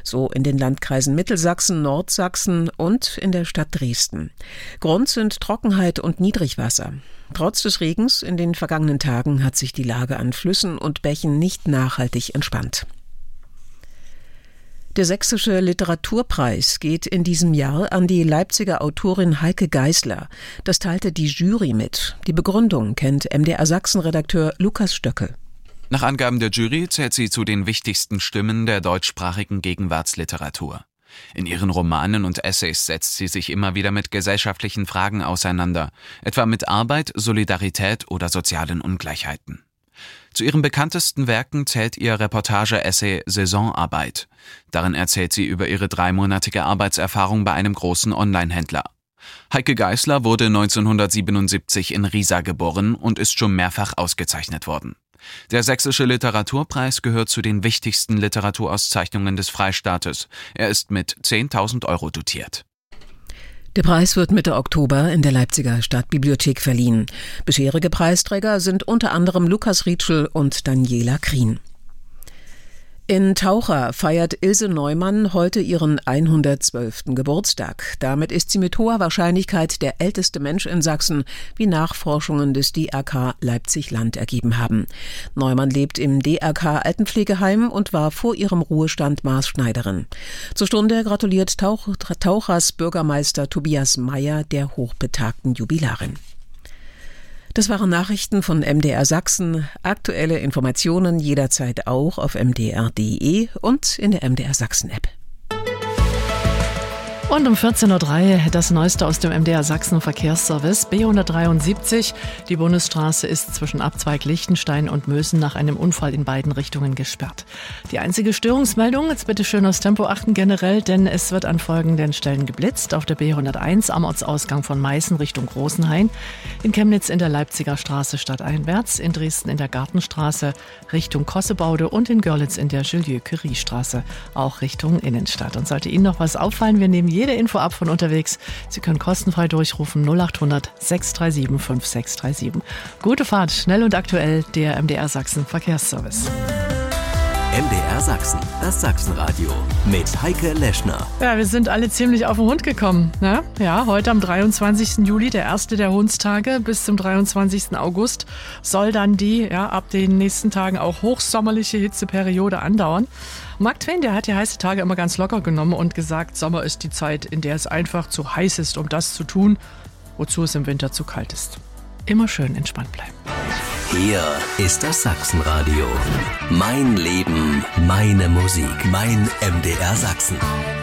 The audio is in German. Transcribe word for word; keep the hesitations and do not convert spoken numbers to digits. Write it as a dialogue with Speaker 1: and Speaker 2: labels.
Speaker 1: so in den Landkreisen Mittelsachsen, Nordsachsen und in der Stadt Dresden. Grund sind Trockenheit und Niedrigwasser. Trotz des Regens in den vergangenen Tagen hat sich die Lage an Flüssen und Bächen nicht nachhaltig entspannt. Der Sächsische Literaturpreis geht in diesem Jahr an die Leipziger Autorin Heike Geisler. Das teilte die Jury mit. Die Begründung kennt M D R Sachsen-Redakteur Lukas Stöckel.
Speaker 2: Nach Angaben der Jury zählt sie zu den wichtigsten Stimmen der deutschsprachigen Gegenwartsliteratur. In ihren Romanen und Essays setzt sie sich immer wieder mit gesellschaftlichen Fragen auseinander, etwa mit Arbeit, Solidarität oder sozialen Ungleichheiten. Zu ihren bekanntesten Werken zählt ihr Reportage-Essay Saisonarbeit. Darin erzählt sie über ihre dreimonatige Arbeitserfahrung bei einem großen Online-Händler. Heike Geisler wurde neunzehnhundertsiebenundsiebzig in Riesa geboren und ist schon mehrfach ausgezeichnet worden. Der Sächsische Literaturpreis gehört zu den wichtigsten Literaturauszeichnungen des Freistaates. Er ist mit zehntausend Euro dotiert.
Speaker 1: Der Preis wird Mitte Oktober in der Leipziger Stadtbibliothek verliehen. Bisherige Preisträger sind unter anderem Lukas Rietschel und Daniela Krien. In Taucher feiert Ilse Neumann heute ihren hundertzwölften Geburtstag. Damit ist sie mit hoher Wahrscheinlichkeit der älteste Mensch in Sachsen, wie Nachforschungen des D R K Leipzig-Land ergeben haben. Neumann lebt im D R K Altenpflegeheim und war vor ihrem Ruhestand Maßschneiderin. Zur Stunde gratuliert Tauch- Tauchers Bürgermeister Tobias Meyer der hochbetagten Jubilarin. Das waren Nachrichten von M D R Sachsen. Aktuelle Informationen jederzeit auch auf m d r punkt d e und in der M D R Sachsen App.
Speaker 3: Und um vierzehn Uhr drei das Neueste aus dem M D R Sachsen Verkehrsservice. B hundertdreiundsiebzig. Die Bundesstraße ist zwischen Abzweig Lichtenstein und Mösen nach einem Unfall in beiden Richtungen gesperrt. Die einzige Störungsmeldung, jetzt bitte schön aufs Tempo achten generell, denn es wird an folgenden Stellen geblitzt. Auf der B hunderteins am Ortsausgang von Meißen Richtung Großenhain, in Chemnitz in der Leipziger Straße stadteinwärts, in Dresden in der Gartenstraße Richtung Kossebaude und in Görlitz in der Jolieu-Curie-Straße, auch Richtung Innenstadt. Und sollte Ihnen noch was auffallen, wir nehmen jede Info ab von unterwegs. Sie können kostenfrei durchrufen null acht hundert sechs drei sieben fünf sechs drei sieben. Gute Fahrt, schnell und aktuell, der M D R Sachsen Verkehrsservice.
Speaker 4: M D R Sachsen, das Sachsenradio mit Heike Leschner.
Speaker 3: Ja, wir sind alle ziemlich auf den Hund gekommen. Ne? Ja, heute am dreiundzwanzigsten Juli, der erste der Hundstage, bis zum dreiundzwanzigsten August soll dann die, ja, ab den nächsten Tagen auch hochsommerliche Hitzeperiode andauern. Mark Twain, der hat die heiße Tage immer ganz locker genommen und gesagt, Sommer ist die Zeit, in der es einfach zu heiß ist, um das zu tun, wozu es im Winter zu kalt ist. Immer schön entspannt bleiben.
Speaker 4: Hier ist das Sachsenradio. Mein Leben, meine Musik, mein M D R Sachsen.